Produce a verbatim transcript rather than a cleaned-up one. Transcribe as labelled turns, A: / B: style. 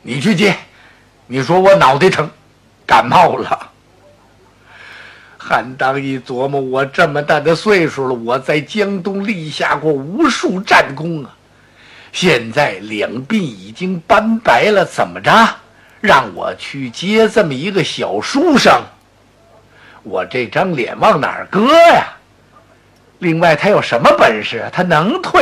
A: 你去接。你说我脑袋疼，感冒了。韩当一琢磨，我这么大的岁数了，我在江东立下过无数战功啊，现在两鬓已经斑白了，怎么着让我去接这么一个小书生？我这张脸往哪儿搁呀？另外他有什么本事？他能退